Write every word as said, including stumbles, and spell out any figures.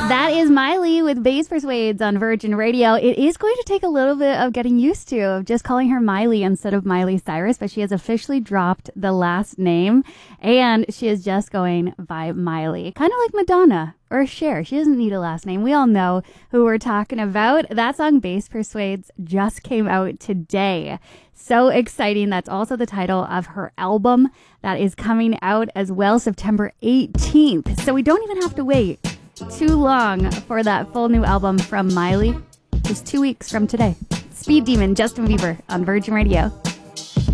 That is Miley with Bass Persuades on Virgin Radio. It is going to take a little bit of getting used to, of just calling her Miley instead of Miley Cyrus, but she has officially dropped the last name, and she is just going by Miley. Kind of like Madonna or Cher. She doesn't need a last name. We all know who we're talking about. That song, Bass Persuades, just came out today. So exciting. That's also the title of her album that is coming out as well, September eighteenth. So we don't even have to wait too long for that full new album from Miley. Just two weeks from today. Speed Demon, Justin Bieber on Virgin Radio.